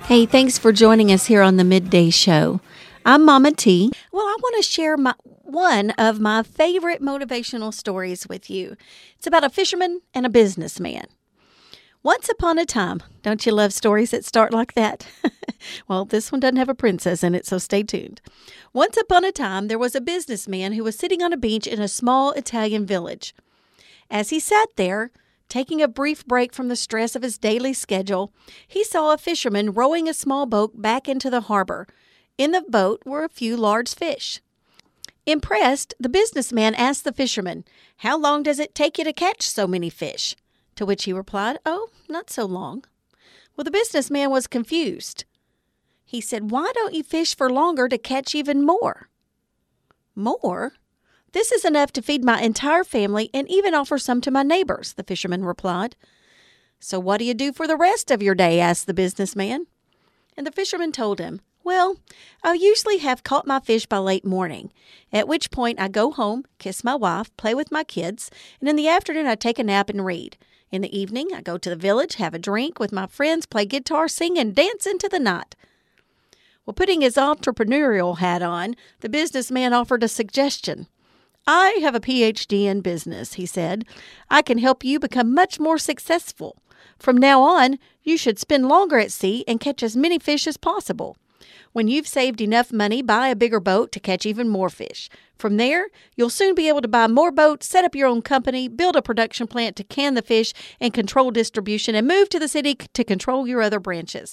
Hey, thanks for joining us here on the Midday Show. I'm Mama T. Well, I want to share one of my favorite motivational stories with you. It's about a fisherman and a businessman. Once upon a time, don't you love stories that start like that? Well, this one doesn't have a princess in it, so stay tuned. Once upon a time, there was a businessman who was sitting on a beach in a small Italian village. As he sat there, taking a brief break from the stress of his daily schedule, he saw a fisherman rowing a small boat back into the harbor. In the boat were a few large fish. Impressed, the businessman asked the fisherman, "How long does it take you to catch so many fish?" To which he replied, "Oh, not so long." Well, the businessman was confused. He said, "Why don't you fish for longer to catch even more?" "More? This is enough to feed my entire family and even offer some to my neighbors," the fisherman replied. "So what do you do for the rest of your day?" asked the businessman. And the fisherman told him, "Well, I usually have caught my fish by late morning, at which point I go home, kiss my wife, play with my kids, and in the afternoon I take a nap and read. In the evening I go to the village, have a drink with my friends, play guitar, sing, and dance into the night." Well, putting his entrepreneurial hat on, the businessman offered a suggestion. "I have a PhD in business," he said. "I can help you become much more successful. From now on, you should spend longer at sea and catch as many fish as possible. When you've saved enough money, buy a bigger boat to catch even more fish. From there, you'll soon be able to buy more boats, set up your own company, build a production plant to can the fish and control distribution, and move to the city to control your other branches."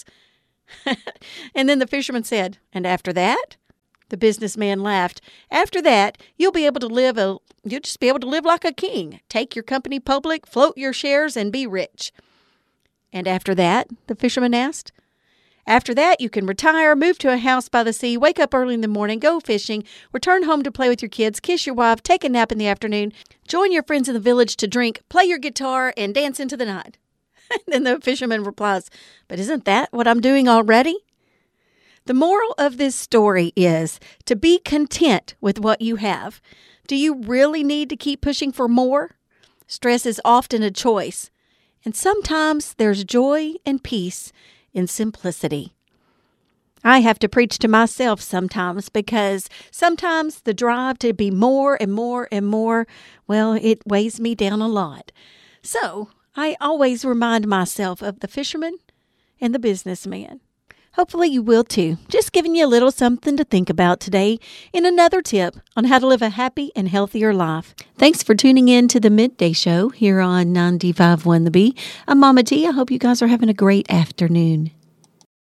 And then the fisherman said, "And after that?" The businessman laughed. "After that, you'll just be able to live like a king, take your company public, float your shares, and be rich." "And after that?" the fisherman asked. "After that, you can retire, move to a house by the sea, wake up early in the morning, go fishing, return home to play with your kids, kiss your wife, take a nap in the afternoon, join your friends in the village to drink, play your guitar, and dance into the night." And then the fisherman replies, "But isn't that what I'm doing already?" The moral of this story is to be content with what you have. Do you really need to keep pushing for more? Stress is often a choice, and sometimes there's joy and peace in simplicity. I have to preach to myself sometimes because sometimes the drive to be more and more and more, well, it weighs me down a lot. So I always remind myself of the fisherman and the businessman. Hopefully you will too. Just giving you a little something to think about today in another tip on how to live a happy and healthier life. Thanks for tuning in to the Midday Show here on 95.1 The Bee. I'm Mama T. I hope you guys are having a great afternoon.